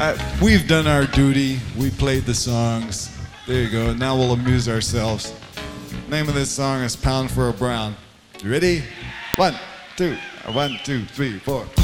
We've done our duty. We played the songs. There you go. Now we'll amuse ourselves. Name of this song is Pound for a Brown. You ready? 1, 2, 1, 2, 3, 4.